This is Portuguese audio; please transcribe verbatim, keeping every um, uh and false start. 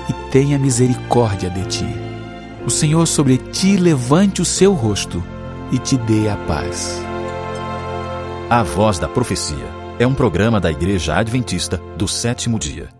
e tenha misericórdia de ti. O Senhor sobre ti levante o seu rosto e te dê a paz. A Voz da Profecia é um programa da Igreja Adventista do Sétimo Dia.